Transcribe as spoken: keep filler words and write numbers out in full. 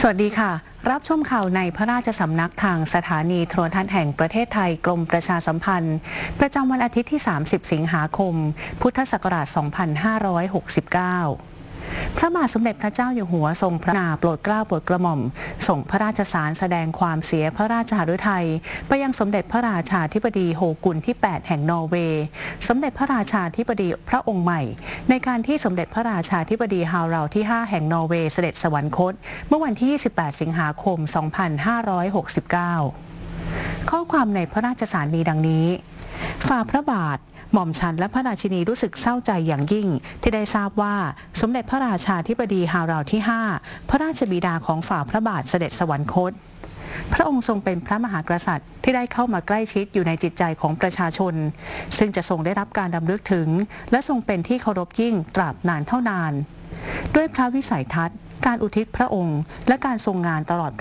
สวัสดีค่ะรับชมข่าวในพระราชสำนักทางสถานีโทรทัศน์แห่งประเทศไทยกรมประชาสัมพันธ์ประจำวันอาทิตย์ที่ สามสิบ สิงหาคม พุทธศักราช สองพันห้าร้อยหกสิบเก้า พระบาทสมเด็จพระเจ้าอยู่หัวทรงพระกรุณาโปรดเกล้าโปรดกระหม่อมส่งพระราชสารแสดงความเสียพระราชหฤทัยไปยังสมเด็จพระราชาธิบดีโฮกุลที่ แปด แห่งนอร์เวย์สมเด็จพระราชาธิบดีพระองค์ใหม่ในการที่สมเด็จพระราชาธิบดีฮาวเราที่ ห้า แห่งนอร์เวย์เสด็จสวรรคตเมื่อวันที่ ยี่สิบแปด สิงหาคม สองพันห้าร้อยหกสิบเก้า ข้อความในพระราชสารมีดังนี้ฝ่าพระบาทหม่อมฉันและพระราชินีรู้สึกเศร้าใจอย่างยิ่งที่ได้ทราบว่าสมเด็จพระราชาธิบดีฮาวเราที่ ห้า พระราชบิดาของฝ่าพระบาทเสด็จสวรรคตพระองค์ทรงเป็นพระมหากษัตริย์ที่ได้เข้ามาใกล้ชิดอยู่ในจิตใจของประชาชนซึ่งจะทรงได้รับการรำลึกถึงและทรงเป็นที่เคารพยิ่งตราบนานเท่านานด้วยพระวิสัยทัศน์การอุทิศพระองค์และการทรงงานตลอด